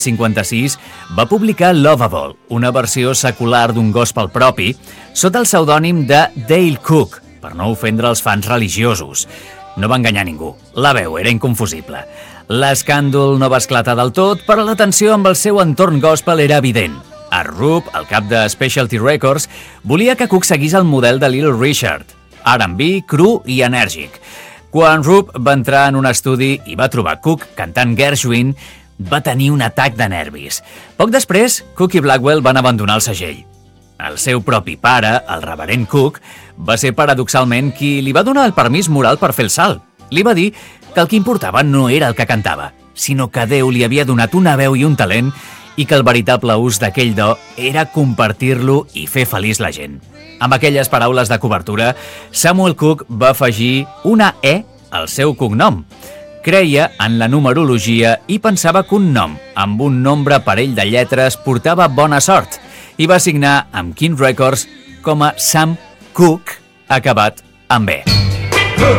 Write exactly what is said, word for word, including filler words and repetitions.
cinquanta-sis va publicar Lovable, una versió secular d'un gospel propi, sota el pseudònim de Dale Cook, per no ofendre els fans religiosos. No va enganyar ningú, la veu era inconfusible. L'escàndol no va esclatar del tot, però la tensió amb el seu entorn gospel era evident. Art Rupp, el cap de Specialty Records, volia que Cook seguís el model de Little Richard, R and B, cru i enèrgic. Quan Rupp va entrar en un estudi i va trobar Cook cantant Gershwin, va tenir un atac de nervis. Poc després, Cook i Blackwell van abandonar el segell. El seu propi pare, el reverend Cook, va ser paradoxalment qui li va donar el permís moral per fer el salt. Li va dir que el que importava no era el que cantava, sinó que Déu li havia donat una veu i un talent i que el veritable ús d'aquell do era compartir-lo i fer feliç la gent. Amb aquelles paraules de cobertura, Samuel Cook va afegir una E al seu cognom. Creia en la numerologia i pensava que un nom amb un nombre parell de lletres portava bona sort i va signar amb King Records com a Sam Cooke, acabat amb E.